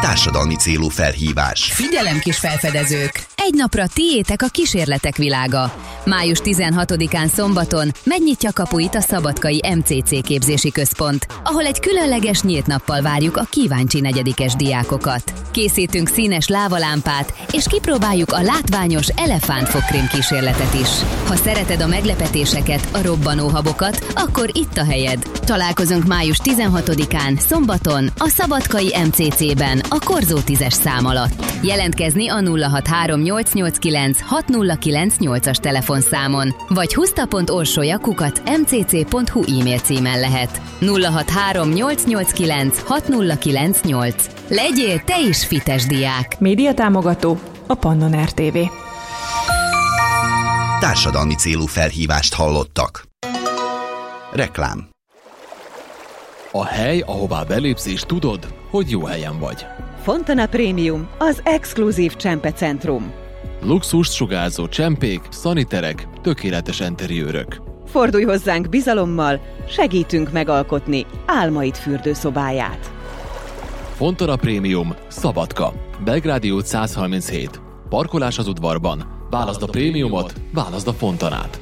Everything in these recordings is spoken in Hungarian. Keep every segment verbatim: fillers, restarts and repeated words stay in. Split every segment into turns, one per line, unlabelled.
Társadalmi célú felhívás.
Figyelem, kis felfedezők! Egy napra tiétek a kísérletek világa. május tizenhatodikán szombaton megnyitja kapuit a Szabadkai em cé cé képzési központ, ahol egy különleges nyílt nappal várjuk a kíváncsi negyedikes diákokat. Készítünk színes lávalámpát, és kipróbáljuk a látványos elefántfogkrém kísérletet is. Ha szereted a meglepetéseket, a robbanóhabokat, akkor itt a helyed. Találkozunk május tizenhatodikán szombaton a Szabadkai em cé cében a Korzó tízes szám alatt. Jelentkezni a nulla hat három nyolc nyolc kilenc hat nulla kilenc nyolcas telefonszámon, vagy huszta pont orsolya kukac em cé cé pont hu e-mail címen lehet. nulla hat három nyolc nyolc kilenc hat nulla kilenc nyolc. Legyél te is fites diák!
Média támogató a Pannon er té vé.
Társadalmi célú felhívást hallottak. Reklám.
A hely, ahová belépsz és tudod, hogy jó helyen vagy.
Fontana Premium, az exkluzív csempecentrum.
Luxust sugárzó csempék, szaniterek, tökéletes enteriőrök.
Fordulj hozzánk bizalommal, segítünk megalkotni álmaid fürdőszobáját.
Fontana Premium, Szabadka, Belgrádi út száz harminchét. Parkolás az udvarban. Válaszd a prémiumot, válaszd a Fontanát.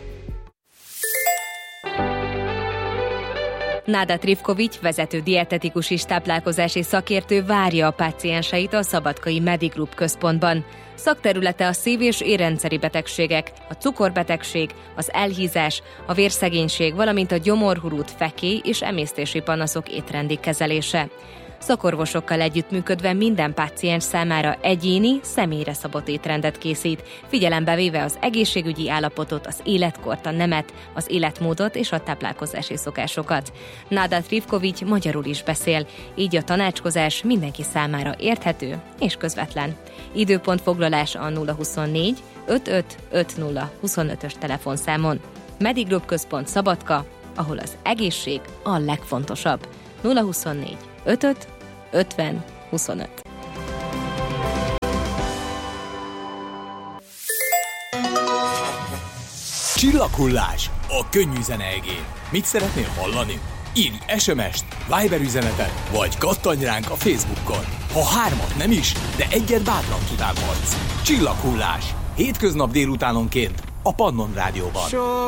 Náda Trifkovics, vezető dietetikus és táplálkozási szakértő várja a pácienseit a Szabadkai Medigroup központban. Szakterülete a szív- és érrendszeri betegségek, a cukorbetegség, az elhízás, a vérszegénység, valamint a gyomorhurút, fekély és emésztési panaszok étrendi kezelése. Szakorvosokkal együttműködve minden páciens számára egyéni, személyre szabott étrendet készít, figyelembe véve az egészségügyi állapotot, az életkort, a nemet, az életmódot és a táplálkozási szokásokat. Náda Trifkovics magyarul is beszél, így a tanácskozás mindenki számára érthető és közvetlen. Időpontfoglalás a nulla huszonnégy ötvenöt ötvenöt huszonötös telefonszámon. Medigroup központ Szabadka, ahol az egészség a legfontosabb. nulla huszonnégy ötvenöt ötven huszonöt.
Csillaghullás, a könnyű zene egén. Mit szeretnél hallani? Írj es em est, Viber üzenetet, vagy kattanj ránk a Facebookon. Ha hármat nem is, de egyet bátran kívánhatsz. Csillaghullás, hétköznap délutánonként a Pannon Rádióban.